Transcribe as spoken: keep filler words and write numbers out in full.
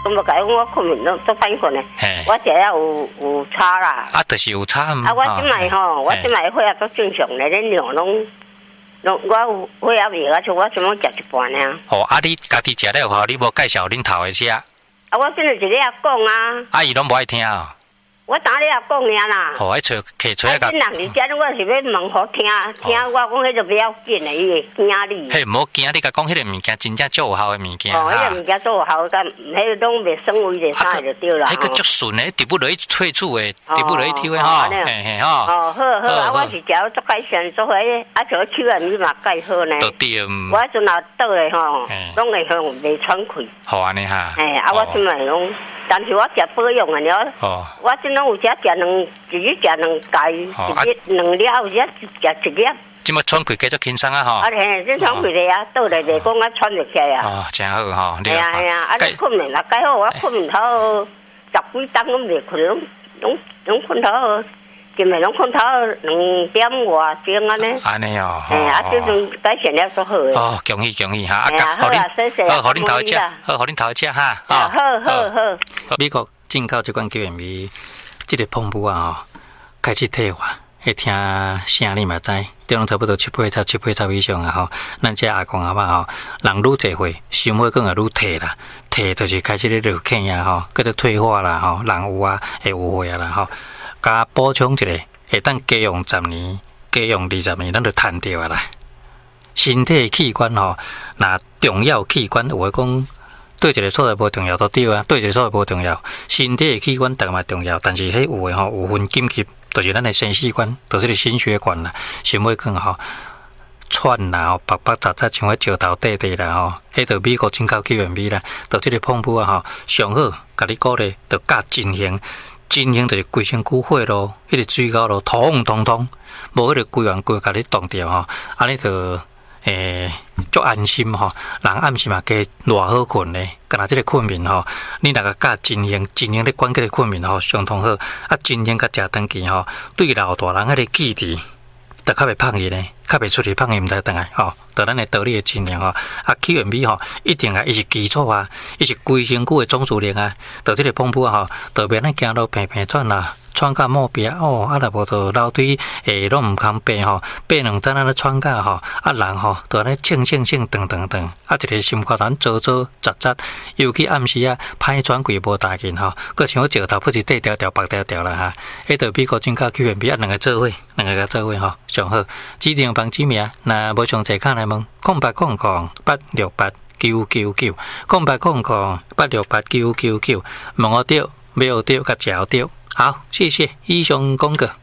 我无甲我困眠都都反困的，我食了有有差啦。 啊，就是有差。 啊，我即摆吼，我即摆血压都正常咧，恁两拢。我有血压药，我我怎么食一半呢？ 哦，啊，你家己食了后，你无介绍恁头的吃？啊， 我真係一日講啊。 阿姨拢無愛聽哦。 我打你也講呀啦。 哦，愛找摕出來個。 啊，人哋家我是要問好聽，聽我講迄就不要緊的，伊會驚你。 嘿，唔好驚，你甲講迄個物件真正足有效的物件。 哦，迄個物件足有效，咁迄個攏袂損為者啥就對啦。 迄個足順的，直不落去退出的，直不落去抽的吼，嘿嘿吼。 哦，好好，啊，我是食足改善，足好，啊，像手啊咪嘛介好呢。 都對。 我迄陣也倒咧吼，攏會向袂喘氣。 好安尼哈。 哎，啊，我即賣攏，但是我食保養的了。哦。我即攏有食食兩，一日食兩蓋，一日兩粒，有時食一粒。 即麼喘氣繼續輕鬆啊吼。 啊嘿，即喘氣咧啊，倒來嚟講我喘入起啊。 哦，真好吼。 係啊係啊，啊你困眠啦，介好我困唔透十幾點都未困，攏攏攏困透，今日攏困透兩點外鐘安尼。 安尼哦。 係啊，即種改善了都好嘅。 哦，恭喜恭喜哈！ 係啊，好啊，謝謝。 好，好恁頭食，好，好恁頭食哈。 好好好。 美國進口這款救援味，這個澎湖啊吼，開始退化。會聽聲你嘛知，都攏差不多七八十、七八十以上啊吼。咱這阿公阿嬤吼，人愈濟歲，想法更會愈退啦。退就是開始咧落傾呀吼，叫做退化啦吼，人有啊會有歲啊啦吼。加補充一個，會當加用十年，加用二十年，咱就賺掉啊啦。身體器官吼，若重要器官有話講，對一個所在無重要都對啊，對一個所在無重要。身體器官當然嘛重要，但是迄有誒吼有分緊急。就是咱的心血管，就是個心血管啦，心血管吼喘啦，吼白白杂杂像迄石頭底底啦吼，迄就美國進口救援味啦，就即個澎湖啊吼，上好，甲你鼓勵，就加進行，進行就是規身軀血咯，迄個水溝咯，通通通，無迄個規完規甲你凍掉吼，安尼就誒足安心吼，人暗時嘛加偌好困咧，干那即個困眠吼，你若個加進行，進行咧管嗰個困眠吼，相當好，啊進行甲食長期吼，對老大人迄個記憶，就較袂胖去咧。較袂出去放伊毋知倒來吼，就咱的道理的盡量吼。啊，救援味吼，一定啊，伊是基礎啊，伊是規身軀的總司令啊。就即個澎湖啊吼，就免咱行路平平喘啦，喘到末壁哦，啊，若無就樓梯誒攏毋通爬吼，爬兩層安尼喘到吼，啊人吼就安尼清清清長長長，啊一個心肝膽做做雜雜，尤其暗時啊，歹喘氣無大勁吼，閣像石頭不是短條條白條條啦哈。迄就美國進口救援味啊，兩個做伙，兩個甲做伙吼，上好。指定幫指名，若無詳細看來問，空八空空八六八九九九，空八空空八六八九九九，問我對，沒有對，甲食對。好，謝謝以上講過。